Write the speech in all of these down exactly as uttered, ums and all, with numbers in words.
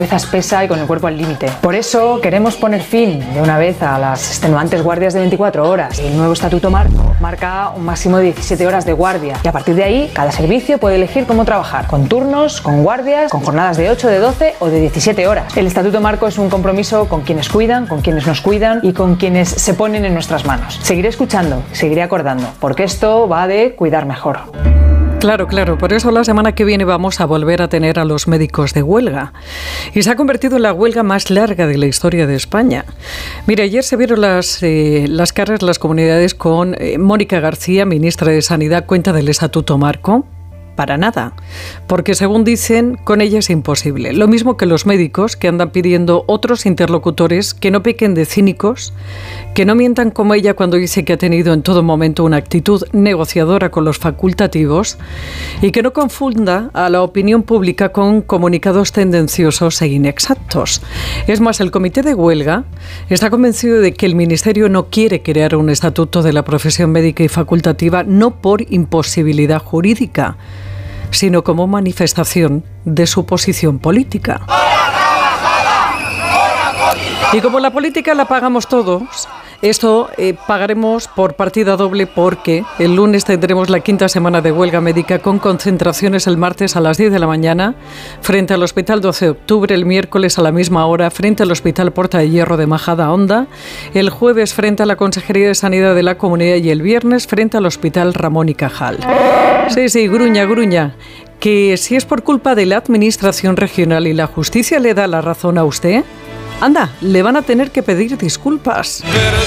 cabeza espesa y con el cuerpo al límite. Por eso queremos poner fin de una vez a las extenuantes guardias de veinticuatro horas. El nuevo Estatuto Marco marca un máximo de diecisiete horas de guardia y a partir de ahí cada servicio puede elegir cómo trabajar, con turnos, con guardias, con jornadas de ocho, de doce o de diecisiete horas. El Estatuto Marco es un compromiso con quienes cuidan, con quienes nos cuidan y con quienes se ponen en nuestras manos. Seguiré escuchando, seguiré acordando, porque esto va de cuidar mejor. Claro, claro, por eso la semana que viene vamos a volver a tener a los médicos de huelga. Y se ha convertido en la huelga más larga de la historia de España. Mira, ayer se vieron las, eh, las caras, las comunidades con eh, Mónica García, ministra de Sanidad, cuenta del Estatuto Marco. Para nada, porque según dicen, con ella es imposible. Lo mismo que los médicos, que andan pidiendo otros interlocutores que no pequen de cínicos, que no mientan como ella cuando dice que ha tenido en todo momento una actitud negociadora con los facultativos y que no confunda a la opinión pública con comunicados tendenciosos e inexactos. Es más, el comité de huelga está convencido de que el Ministerio no quiere crear un estatuto de la profesión médica y facultativa no por imposibilidad jurídica, sino como manifestación de su posición política. Y como la política la pagamos todos, esto eh, pagaremos por partida doble porque el lunes tendremos la quinta semana de huelga médica con concentraciones el martes a las diez de la mañana frente al Hospital doce de octubre, el miércoles a la misma hora frente al Hospital Porta de Hierro de Majadahonda, el jueves frente a la Consejería de Sanidad de la Comunidad y el viernes frente al Hospital Ramón y Cajal. Sí, sí, gruña, gruña, que si es por culpa de la Administración regional y la justicia le da la razón a usted, anda, le van a tener que pedir disculpas.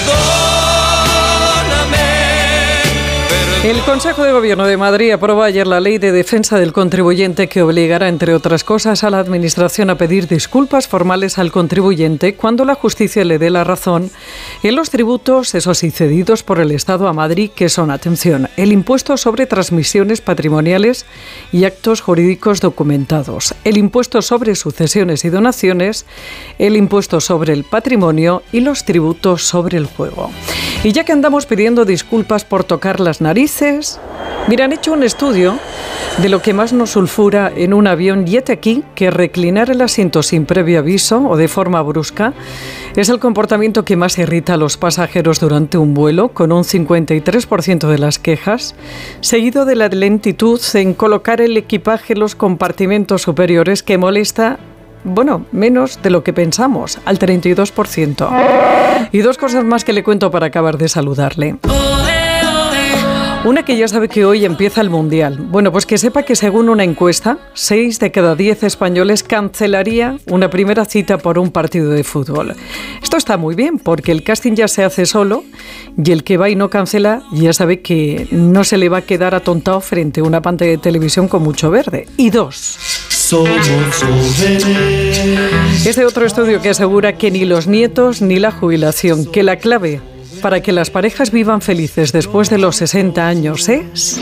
El Consejo de Gobierno de Madrid aprobó ayer la Ley de Defensa del Contribuyente que obligará, entre otras cosas, a la Administración a pedir disculpas formales al contribuyente cuando la justicia le dé la razón en los tributos, esos sí cedidos por el Estado a Madrid, que son, atención, el impuesto sobre transmisiones patrimoniales y actos jurídicos documentados, el impuesto sobre sucesiones y donaciones, el impuesto sobre el patrimonio y los tributos sobre el juego. Y ya que andamos pidiendo disculpas por tocar las narices, mira, han hecho un estudio de lo que más nos sulfura en un avión y hete aquí que reclinar el asiento sin previo aviso o de forma brusca es el comportamiento que más irrita a los pasajeros durante un vuelo, con un cincuenta y tres por ciento de las quejas, seguido de la lentitud en colocar el equipaje en los compartimentos superiores, que molesta, bueno, menos de lo que pensamos, al treinta y dos por ciento. Y dos cosas más que le cuento para acabar de saludarle. Una, que ya sabe que hoy empieza el Mundial. Bueno, pues que sepa que según una encuesta, seis de cada diez españoles cancelaría una primera cita por un partido de fútbol. Esto está muy bien porque el casting ya se hace solo y el que va y no cancela ya sabe que no se le va a quedar atontado frente a una pantalla de televisión con mucho verde. Y dos, somos jóvenes. Este otro estudio que asegura que ni los nietos ni la jubilación, que la clave para que las parejas vivan felices después de los sesenta años es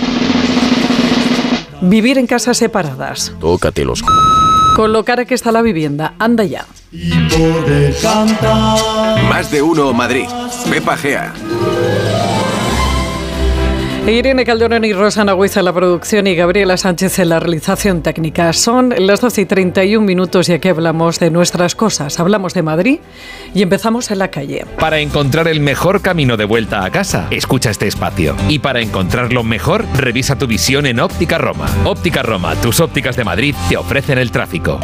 vivir en casas separadas. Tócate los c... Con lo cara que está la vivienda, anda ya. Y poder cantar. Más de uno Madrid. Pepa Gea. Irene Calderón y Rosana Huiza en la producción y Gabriela Sánchez en la realización técnica. Son las doce y treinta y un minutos y aquí hablamos de nuestras cosas. Hablamos de Madrid y empezamos en la calle. Para encontrar el mejor camino de vuelta a casa, escucha este espacio. Y para encontrarlo mejor, revisa tu visión en Óptica Roma. Óptica Roma, tus ópticas de Madrid, te ofrecen el tráfico.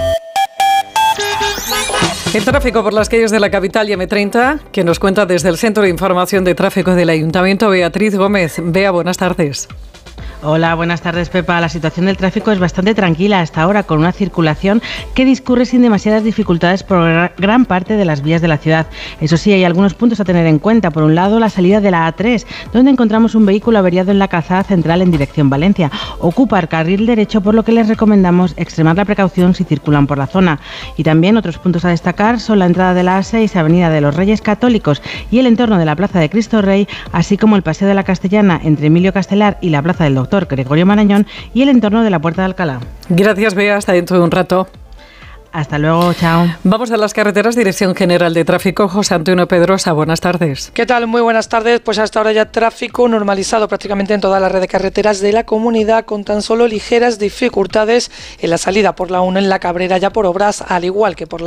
El tráfico por las calles de la capital y eme treinta, que nos cuenta desde el Centro de Información de Tráfico del Ayuntamiento, Beatriz Gómez. Bea, buenas tardes. Hola, buenas tardes, Pepa. La situación del tráfico es bastante tranquila hasta ahora, con una circulación que discurre sin demasiadas dificultades por gran parte de las vías de la ciudad. Eso sí, hay algunos puntos a tener en cuenta. Por un lado, la salida de la A tres, donde encontramos un vehículo averiado en la calzada central en dirección Valencia. Ocupa el carril derecho, por lo que les recomendamos extremar la precaución si circulan por la zona. Y también otros puntos a destacar son la entrada de la A seis, Avenida de los Reyes Católicos y el entorno de la Plaza de Cristo Rey, así como el Paseo de la Castellana entre Emilio Castelar y la Plaza del Doctor Gregorio Marañón y el entorno de la Puerta de Alcalá. Gracias, Bea. Hasta dentro de un rato. Hasta luego, chao. Vamos a las carreteras, Dirección General de Tráfico, José Antonio Pedrosa, buenas tardes. ¿Qué tal? Muy buenas tardes. Pues hasta ahora ya tráfico normalizado prácticamente en toda la red de carreteras de la comunidad, con tan solo ligeras dificultades en la salida por la uno en la Cabrera ya por obras, al igual que por la